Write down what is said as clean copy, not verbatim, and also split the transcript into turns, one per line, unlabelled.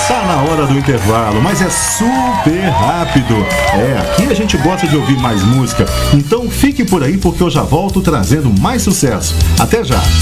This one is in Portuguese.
Tá na hora do intervalo, mas é super rápido. Aqui a gente gosta de ouvir mais música. Então fique por aí porque eu já volto trazendo mais sucesso. Até já!